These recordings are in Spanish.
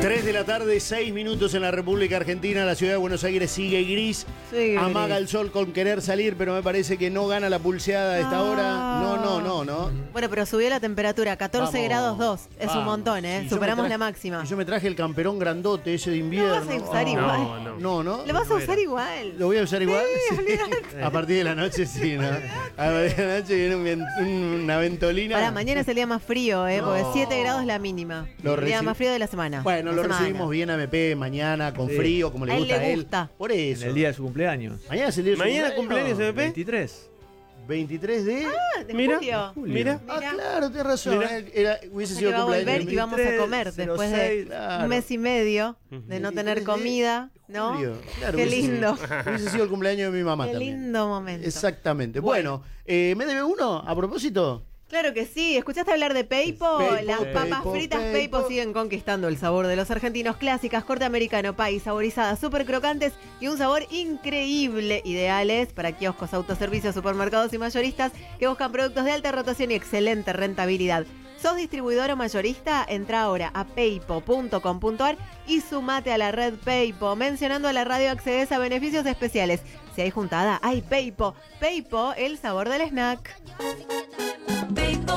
3 de la tarde, 6 minutos en la República Argentina. La ciudad de Buenos Aires sigue gris. Sigue Amaga gris. el sol con querer salir, pero me parece que no gana la pulseada a esta hora. No. Bueno, pero subió la temperatura, 14 Vamos, grados 2. Es un vamos. montón, ¿eh? Y yo Superamos me la traje- máxima. Y yo me traje el camperón grandote ese de invierno. Lo vas a usar Ah. igual. No. Lo vas a usar igual. ¿Lo voy a usar igual? Sí, Sí. olvidate. A partir de la noche sí, ¿no? A partir de la noche viene una ventolina. Para mañana es el día más frío, No. porque 7 grados la mínima. Lo El día reci- más frío de la semana. Bueno, La lo semana. recibimos bien a MP mañana, con Sí. frío, como le A él gusta le a él. gusta. Por eso. En el día de su cumpleaños. Mañana es el día de su Mañana cumpleaños MP. 23. 23 de... De Mira. julio. Mira. Ah, Mira. claro, tienes razón. Mira. Hubiese O sea sido que va a cumpleaños. volver y vamos a comer 23, después de 06, claro. un mes y medio de no tener 23 de comida, ¿no? julio. Claro, Qué hubiese- lindo. Hubiese sido el cumpleaños de mi mamá Qué también. lindo momento. Exactamente. Bueno, ¿me debe uno a propósito? Claro que sí. ¿Escuchaste hablar de Peipo? Peipo, Las papas Peipo, fritas Peipo. Peipo siguen conquistando el sabor de los argentinos. Clásicas, corte americano, país, saborizadas, súper crocantes y un sabor increíble. Ideales para kioscos, autoservicios, supermercados y mayoristas que buscan productos de alta rotación y excelente rentabilidad. ¿Sos distribuidor o mayorista? Entra ahora a peipo.com.ar y sumate a la red Peipo. Mencionando a la radio accedes a beneficios especiales. Si hay juntada, hay Peipo. Peipo, el sabor del snack. Peipo,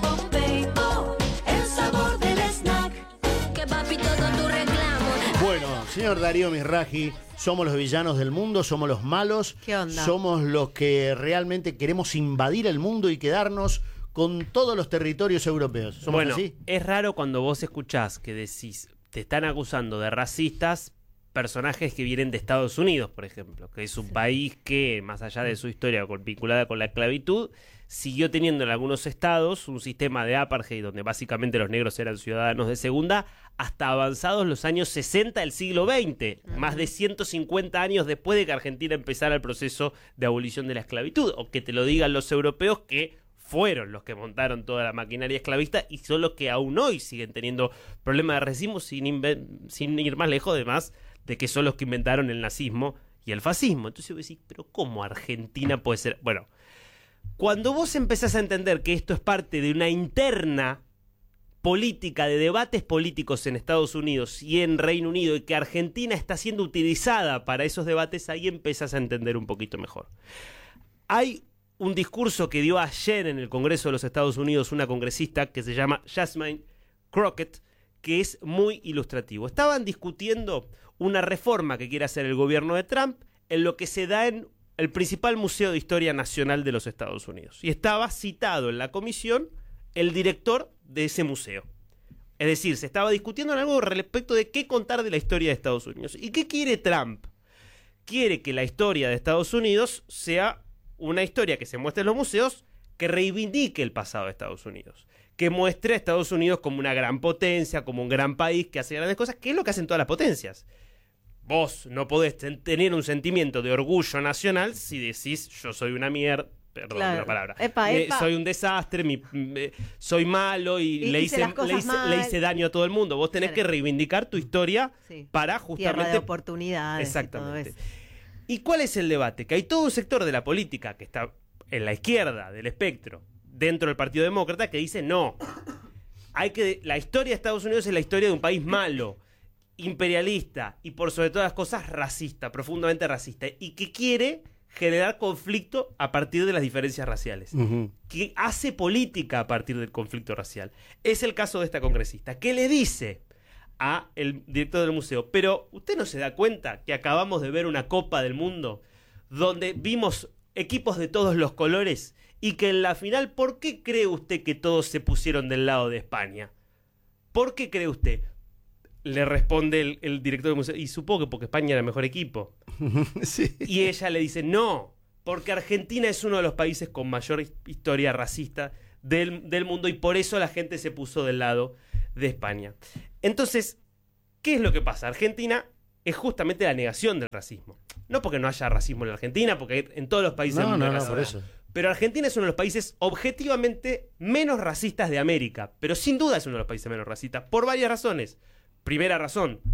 el sabor del snack. Que papi todo tu reclamo. Bueno, señor Darío Misraji, somos los villanos del mundo, somos los malos. ¿Qué onda? Somos los que realmente queremos invadir el mundo y quedarnos con todos los territorios europeos. ¿Somos Bueno, así? es raro cuando vos escuchás que decís, te están acusando de racistas personajes que vienen de Estados Unidos, por ejemplo, que es un país que, más allá de su historia vinculada con la esclavitud, siguió teniendo en algunos estados un sistema de apartheid donde básicamente los negros eran ciudadanos de segunda hasta avanzados los años 60 del siglo XX, más de 150 años después de que Argentina empezara el proceso de abolición de la esclavitud, o que te lo digan los europeos que fueron los que montaron toda la maquinaria esclavista y son los que aún hoy siguen teniendo problemas de racismo sin ir más lejos, además de que son los que inventaron el nazismo y el fascismo. Entonces vos decís, pero ¿cómo Argentina puede ser? Bueno, cuando vos empezás a entender que esto es parte de una interna política, de debates políticos en Estados Unidos y en Reino Unido, y que Argentina está siendo utilizada para esos debates, ahí empezás a entender un poquito mejor. Hay un discurso que dio ayer en el Congreso de los Estados Unidos una congresista que se llama Jasmine Crockett, que es muy ilustrativo. Estaban discutiendo una reforma que quiere hacer el gobierno de Trump en lo que se da en el principal museo de historia nacional de los Estados Unidos. Y estaba citado en la comisión el director de ese museo. Es decir, se estaba discutiendo en algo respecto de qué contar de la historia de Estados Unidos. ¿Y qué quiere Trump? Quiere que la historia de Estados Unidos sea una historia que se muestre en los museos, que reivindique el pasado de Estados Unidos, que muestre a Estados Unidos como una gran potencia, como un gran país que hace grandes cosas, que es lo que hacen todas las potencias. Vos no podés tener un sentimiento de orgullo nacional si decís yo soy una mierda, perdón Claro. la palabra, Epa. soy un desastre, soy malo y le hice las cosas mal. le hice daño a todo el mundo. Vos tenés Claro. que reivindicar tu historia Sí. para Tierra justamente... de oportunidades. Exactamente. Y todo eso. ¿Y cuál es el debate? Que hay todo un sector de la política que está en la izquierda del espectro, dentro del Partido Demócrata, que dice no. La historia de Estados Unidos es la historia de un país malo, imperialista y por sobre todas las cosas racista, profundamente racista, y que quiere generar conflicto a partir de las diferencias raciales. Que hace política a partir del conflicto racial. Es el caso de esta congresista, que le dice a el director del museo, pero ¿usted no se da cuenta que acabamos de ver una Copa del Mundo donde vimos equipos de todos los colores y que en la final, ¿por qué cree usted que todos se pusieron del lado de España? ¿Por qué cree usted? Le responde el director del museo, y supongo que porque España era el mejor equipo. Sí. Y ella le dice, no, porque Argentina es uno de los países con mayor historia racista del mundo y por eso la gente se puso del lado de España. Entonces, ¿qué es lo que pasa? Argentina es justamente la negación del racismo. No porque no haya racismo en la Argentina, porque en todos los países del mundo hay racismo. por eso. Pero Argentina es uno de los países objetivamente menos racistas de América. Pero sin duda es uno de los países menos racistas, por varias razones. Primera razón,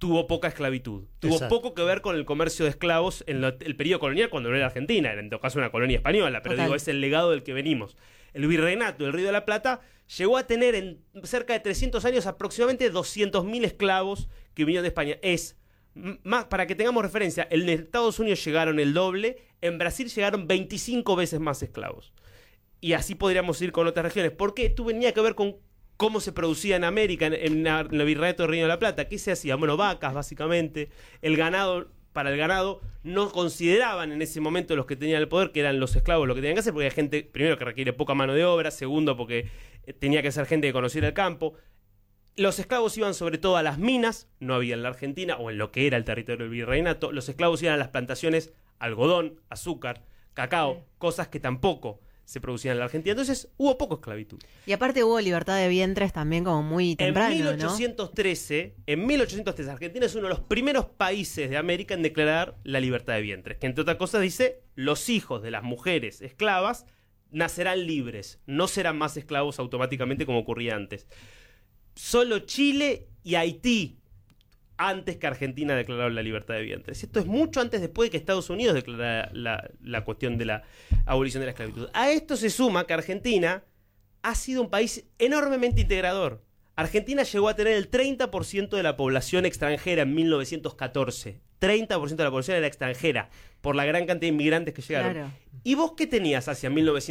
tuvo poca esclavitud. Tuvo Exacto. poco que ver con el comercio de esclavos en el periodo colonial, cuando no era Argentina, era en todo caso una colonia española, pero Total. digo, es el legado del que venimos. El virreinato del Río de la Plata llegó a tener en cerca de 300 años aproximadamente 200.000 esclavos que vinieron de España. Es más, para que tengamos referencia, en Estados Unidos llegaron el doble, en Brasil llegaron 25 veces más esclavos. Y así podríamos ir con otras regiones. ¿Por qué? Esto venía que ver con cómo se producía en América, en el virreinato del Río de la Plata. ¿Qué se hacía? Bueno, vacas, básicamente. El ganado, para el ganado, no consideraban en ese momento los que tenían el poder, que eran los esclavos, lo que tenían que hacer, porque hay gente, primero, que requiere poca mano de obra, segundo, porque tenía que ser gente que conociera el campo. Los esclavos iban sobre todo a las minas, no había en la Argentina, o en lo que era el territorio del virreinato. Los esclavos iban a las plantaciones, algodón, azúcar, cacao, cosas que tampoco se producían en la Argentina. Entonces hubo poco esclavitud. Y aparte hubo libertad de vientres también como muy temprano, En 1813, Argentina es uno de los primeros países de América en declarar la libertad de vientres, que entre otras cosas dice, los hijos de las mujeres esclavas nacerán libres, no serán más esclavos automáticamente como ocurría antes. Solo Chile y Haití, antes que Argentina, declararon la libertad de vientres. Esto es mucho antes, después de que Estados Unidos declarara la cuestión de la abolición de la esclavitud. A esto se suma que Argentina ha sido un país enormemente integrador. Argentina llegó a tener el 30% de la población extranjera en 1914. 30% de la población era extranjera, por la gran cantidad de inmigrantes que llegaron. Claro. ¿Y vos qué tenías hacia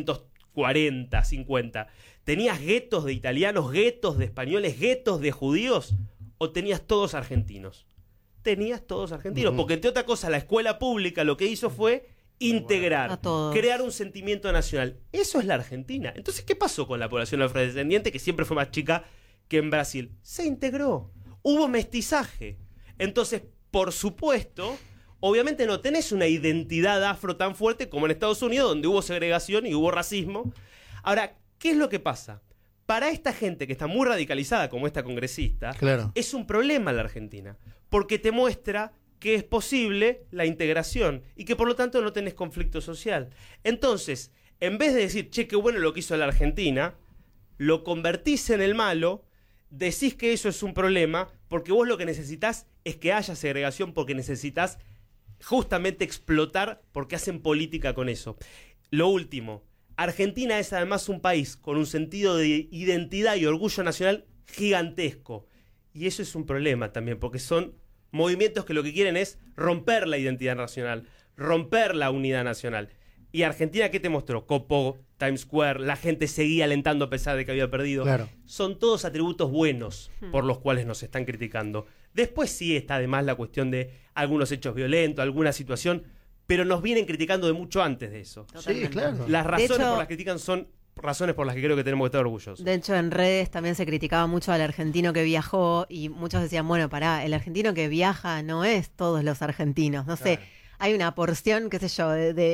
1940, 50? ¿Tenías guetos de italianos, guetos de españoles, guetos de judíos? ¿O tenías todos argentinos? Tenías todos argentinos, porque entre otra cosa la escuela pública lo que hizo fue integrar, A todos. crear un sentimiento nacional. Eso es la Argentina. Entonces, ¿qué pasó con la población afrodescendiente, que siempre fue más chica que en Brasil? Se integró, hubo mestizaje. Entonces, por supuesto, obviamente no tenés una identidad afro tan fuerte como en Estados Unidos, donde hubo segregación y hubo racismo. Ahora, ¿qué es lo que pasa? Para esta gente que está muy radicalizada, como esta congresista, Claro. es un problema la Argentina, porque te muestra que es posible la integración y que por lo tanto no tenés conflicto social. Entonces, en vez de decir, che, qué bueno lo que hizo la Argentina, lo convertís en el malo, decís que eso es un problema, porque vos lo que necesitas es que haya segregación, porque necesitas justamente explotar, porque hacen política con eso. Lo último, Argentina es además un país con un sentido de identidad y orgullo nacional gigantesco. Y eso es un problema también, porque son movimientos que lo que quieren es romper la identidad nacional, romper la unidad nacional. ¿Y Argentina qué te mostró? Copo, Times Square, la gente seguía alentando a pesar de que había perdido. Claro. Son todos atributos buenos por los cuales nos están criticando. Después sí está además la cuestión de algunos hechos violentos, alguna situación, pero nos vienen criticando de mucho antes de eso. Sí, Totalmente. claro. Las razones hecho- por las que critican son razones por las que creo que tenemos que estar orgullosos. De hecho, en redes también se criticaba mucho al argentino que viajó y muchos decían, bueno, pará, el argentino que viaja no es todos los argentinos. No sé, hay una porción, qué sé yo,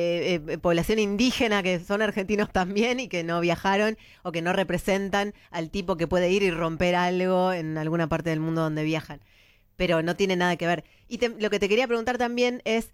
de población indígena que son argentinos también y que no viajaron o que no representan al tipo que puede ir y romper algo en alguna parte del mundo donde viajan. Pero no tiene nada que ver. Y lo que te quería preguntar también es,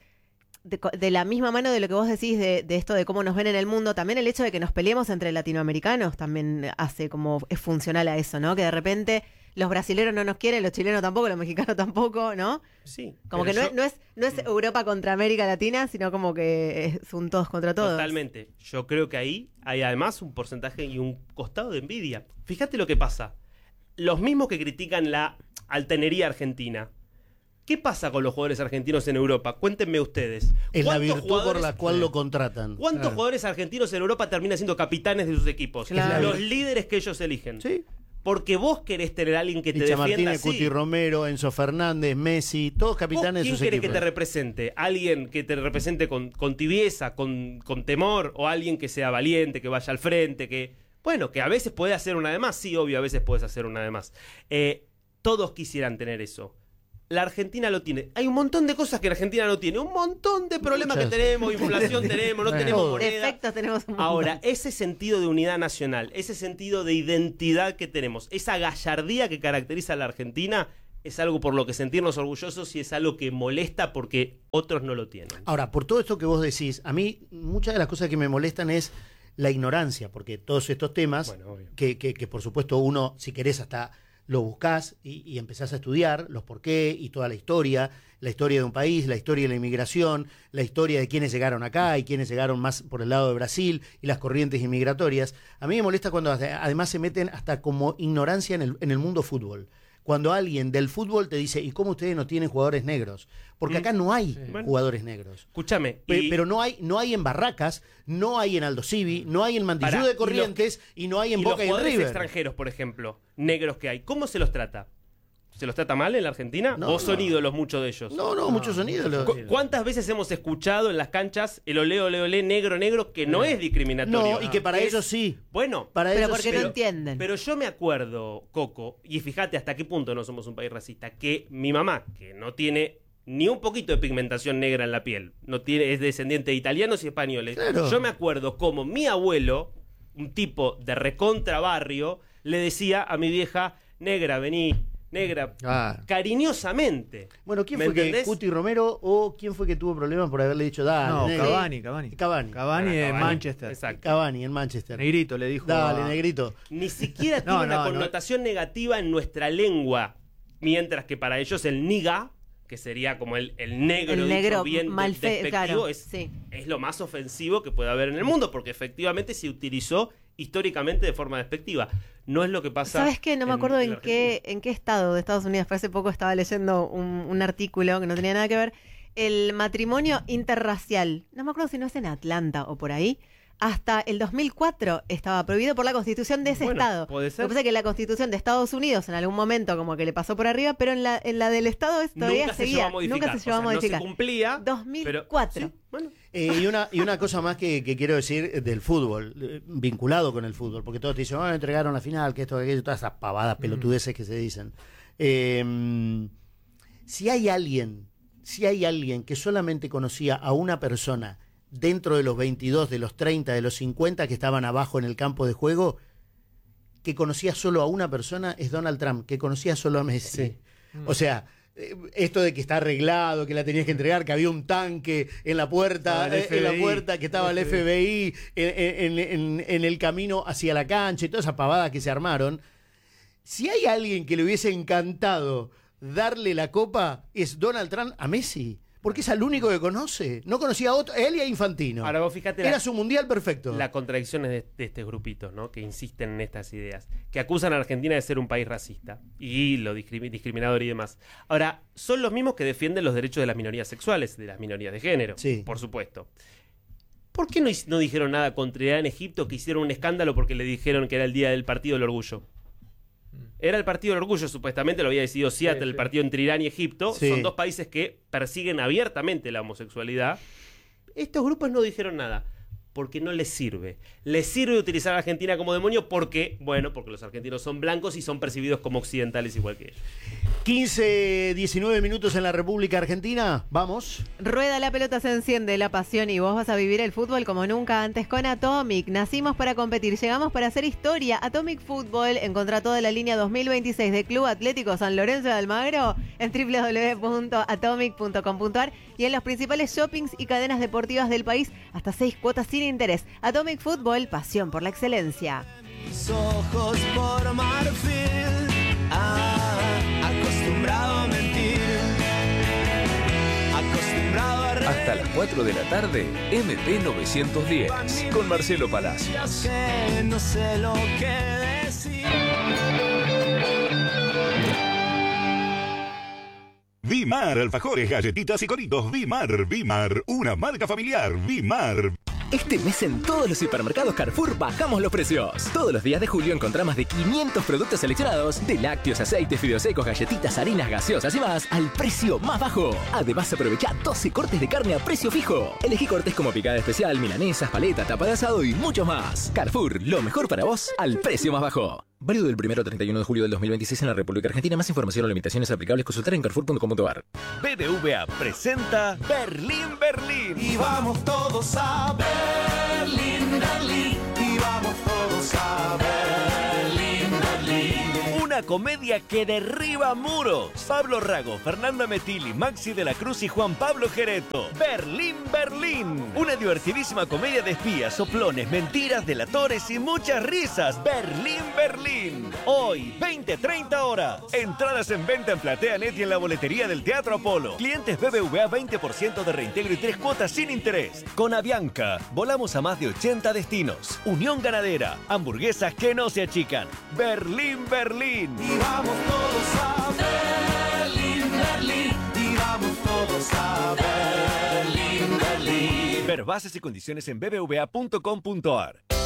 de la misma mano de lo que vos decís de esto de cómo nos ven en el mundo, también el hecho de que nos peleemos entre latinoamericanos también hace como, es funcional a eso, ¿no? Que de repente los brasileros no nos quieren, los chilenos tampoco, los mexicanos tampoco, ¿no? Sí. Como que pero no es Europa contra América Latina, sino como que es un todos contra todos. Totalmente. Yo creo que ahí hay además un porcentaje y un costado de envidia. Fíjate lo que pasa. Los mismos que critican la altanería argentina. ¿Qué pasa con los jugadores argentinos en Europa? Cuéntenme ustedes. Es la ¿Cuántos virtud por jugadores- la cual lo contratan. ¿Cuántos Claro. jugadores argentinos en Europa terminan siendo capitanes de sus equipos? Claro. Los líderes que ellos eligen. Sí. Porque vos querés tener a alguien que te Licha defienda Martínez, así. Cuti Romero, Enzo Fernández, Messi, todos ¿Vos capitanes de quién sus querés equipos. que te represente? ¿Alguien que te represente con tibieza, con temor? ¿O alguien que sea valiente, que vaya al frente? Que bueno, que a veces puede hacer una de más. Sí, obvio, a veces puedes hacer una de más. Todos quisieran tener eso. La Argentina lo tiene. Hay un montón de cosas que la Argentina no tiene. Un montón de problemas Muchas. que tenemos. Inflación tenemos, no Bueno. tenemos Todo. moneda. Defectos tenemos un montón. Ahora, ese sentido de unidad nacional, ese sentido de identidad que tenemos, esa gallardía que caracteriza a la Argentina, es algo por lo que sentirnos orgullosos y es algo que molesta porque otros no lo tienen. Ahora, por todo esto que vos decís, a mí muchas de las cosas que me molestan es la ignorancia, porque todos estos temas, Bueno, obvio. que por supuesto uno, si querés, hasta lo buscás y empezás a estudiar los por qué y toda la historia de un país, la historia de la inmigración, la historia de quiénes llegaron acá y quiénes llegaron más por el lado de Brasil y las corrientes inmigratorias. A mí me molesta cuando además se meten hasta como ignorancia en el mundo fútbol. Cuando alguien del fútbol te dice, ¿y cómo ustedes no tienen jugadores negros? Porque acá no hay jugadores negros. Escúchame. Pero no hay en Barracas, no hay en Aldo Civi, no hay en Mantillú de Corrientes y no hay en Boca y los en jugadores River. extranjeros, por ejemplo, negros que hay, ¿cómo se los trata? ¿Se los trata mal en la Argentina? No, ¿O son ídolos muchos de ellos? No, muchos son ídolos. ¿Cuántas veces hemos escuchado en las canchas el olé, negro, que no es discriminatorio? No, y que para ellos sí. Bueno, Para Pero ellos porque sí. no entienden. pero yo me acuerdo, Coco, y fíjate hasta qué punto no somos un país racista, que mi mamá, que no tiene ni un poquito de pigmentación negra en la piel, es descendiente de italianos y españoles. Claro. Yo me acuerdo como mi abuelo, un tipo de recontra barrio, le decía a mi vieja, negra, vení, negra, cariñosamente. Bueno, ¿quién ¿Me fue entendés? que Cuti Romero o quién fue que tuvo problemas por haberle dicho dale? No, negro"? Cavani. Cavani En Manchester. Exacto. Cavani en Manchester. Negrito le dijo. Dale, a- negrito. Ni siquiera tiene No, una no, connotación negativa en nuestra lengua, mientras que para ellos el niga, que sería como el negro, El dicho negro bien mal despectivo, claro, es sí. lo más ofensivo que puede haber en el mundo, porque efectivamente se utilizó históricamente de forma despectiva. No es lo que pasa. ¿Sabes qué? No me acuerdo la en Argentina. qué estado de Estados Unidos, pero hace poco estaba leyendo un artículo que no tenía nada que ver. El matrimonio interracial, no me acuerdo si no es en Atlanta o por ahí, hasta el 2004 estaba prohibido por la constitución de ese Bueno, estado. puede ser. Lo que pasa es que la constitución de Estados Unidos en algún momento como que le pasó por arriba, pero en la del estado todavía Nunca se llegó seguía. a modificar. Nunca se llegó a O sea, modificar. No se cumplía. 2004. Pero, sí, bueno. Y una cosa más que quiero decir del fútbol, vinculado con el fútbol, porque todos te dicen, entregaron la final, que esto, que aquello, todas esas pavadas, pelotudeces que se dicen. Si hay alguien que solamente conocía a una persona dentro de los 22, de los 30, de los 50 que estaban abajo en el campo de juego, que conocía solo a una persona, es Donald Trump, que conocía solo a Messi. Sí. O sea, esto de que está arreglado, que la tenías que entregar, que había un tanque en la puerta, que estaba el FBI en el camino hacia la cancha y toda esa pavada que se armaron. Si hay alguien que le hubiese encantado darle la copa, es Donald Trump a Messi. Porque es el único que conoce. No conocía a otro. Él y a Infantino. Ahora vos fíjate Era su mundial perfecto. las contradicciones de estos grupitos, ¿no? Que insisten en estas ideas, que acusan a Argentina de ser un país racista y lo discriminador y demás. Ahora, son los mismos que defienden los derechos de las minorías sexuales, de las minorías de género, Sí. por supuesto. ¿Por qué no dijeron nada contra Irán en Egipto, que hicieron un escándalo porque le dijeron que era el día del Partido del Orgullo? Era el Partido del Orgullo, supuestamente lo había decidido Seattle, el partido entre Irán y Egipto. Sí. Son dos países que persiguen abiertamente la homosexualidad. Estos grupos no dijeron nada, porque no les sirve. Les sirve utilizar a Argentina como demonio porque los argentinos son blancos y son percibidos como occidentales igual que ellos. 15, 19 minutos en la República Argentina. Vamos. Rueda la pelota, se enciende la pasión y vos vas a vivir el fútbol como nunca antes con Atomic. Nacimos para competir, llegamos para hacer historia. Atomic Fútbol, encontrá toda la línea 2026 de Club Atlético San Lorenzo de Almagro en www.atomic.com.ar y en los principales shoppings y cadenas deportivas del país, hasta 6 cuotas sin interés. Atomic Fútbol, pasión por la excelencia. Mis ojos por marfil, acostumbrado a mentir, acostumbrado a Hasta las 4 de la tarde, MP 910, con Marcelo Palacios. que no sé lo que decir. Vimar, alfajores, galletitas y coritos. Vimar, una marca familiar. Vimar. Este mes en todos los supermercados Carrefour bajamos los precios. Todos los días de julio encontrá más de 500 productos seleccionados, de lácteos, aceites, fideos secos, galletitas, harinas, gaseosas y más, al precio más bajo. Además aprovecha 12 cortes de carne a precio fijo. Elegí cortes como picada especial, milanesas, paleta, tapa de asado y mucho más. Carrefour, lo mejor para vos al precio más bajo. Válido del 1 al 31 de julio del 2026 en la República Argentina. Más información o limitaciones aplicables consultar en carrefour.com.ar. BBVA presenta Berlín, Berlín. Y vamos todos a Berlín, Berlín. Y vamos todos a Berlín, Berlín. una comedia que derriba muros. Pablo Rago, Fernanda Metilli, Maxi de la Cruz y Juan Pablo Gereto. Berlín, Berlín. Una divertidísima comedia de espías, soplones, mentiras, delatores y muchas risas. Berlín, Berlín. Hoy, 20-30 horas. Entradas en venta en PlateaNet y en la boletería del Teatro Apolo. Clientes BBVA 20% de reintegro y 3 cuotas sin interés. Con Avianca, volamos a más de 80 destinos. Unión Ganadera, hamburguesas que no se achican. Berlín, Berlín. Y vamos todos a Berlín, Berlín. Y vamos todos a Berlín, Berlín. Ver bases y condiciones en bbva.com.ar.